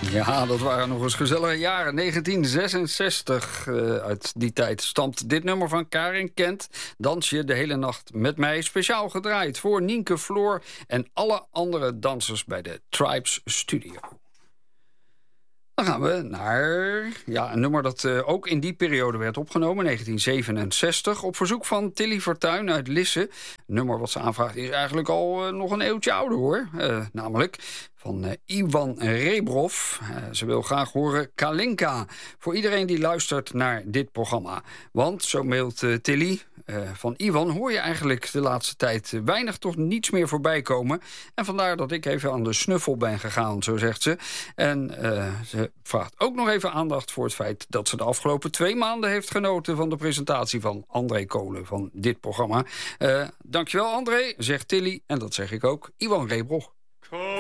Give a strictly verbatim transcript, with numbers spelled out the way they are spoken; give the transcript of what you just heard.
Ja, dat waren nog eens gezellige jaren. negentien zesenzestig, uh, uit die tijd stamt dit nummer van Karin Kent. Dans je de hele nacht met mij. Speciaal gedraaid voor Nienke Floor en alle andere dansers bij de Tribes Studio. Dan gaan we naar ja, een nummer dat uh, ook in die periode werd opgenomen, negentien zevenenzestig... op verzoek van Tilly Fortuyn uit Lisse. Een nummer wat ze aanvraagt is eigenlijk al uh, nog een eeuwtje ouder, hoor. Uh, namelijk van uh, Ivan Rebrov. Uh, ze wil graag horen Kalinka. Voor iedereen die luistert naar dit programma. Want, zo mailt uh, Tilly, uh, van Ivan hoor je eigenlijk de laatste tijd uh, weinig tot niets meer voorbij komen. En vandaar dat ik even aan de snuffel ben gegaan, zo zegt ze. En uh, ze vraagt ook nog even aandacht voor het feit dat ze de afgelopen twee maanden heeft genoten van de presentatie van André Kolen van dit programma. Uh, dankjewel André, zegt Tilly. En dat zeg ik ook, Ivan Rebrov.